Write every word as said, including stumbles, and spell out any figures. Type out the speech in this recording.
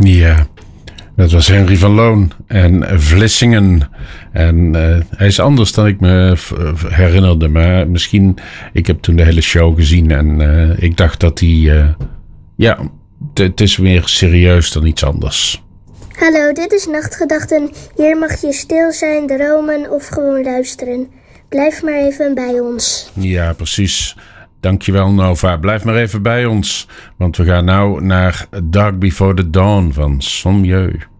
Ja, dat was Henry van Loon en Vlissingen. En uh, hij is anders dan ik me f- herinnerde. Maar misschien, ik heb toen de hele show gezien. En uh, ik dacht dat hij... Uh, ja, het is meer serieus dan iets anders. Hallo, dit is Nachtgedachten. Hier mag je stil zijn, dromen of gewoon luisteren. Blijf maar even bij ons. Ja, precies. Dankjewel Nova. Blijf maar even bij ons. Want we gaan nou naar Dark Before the Dawn van Son Mieu.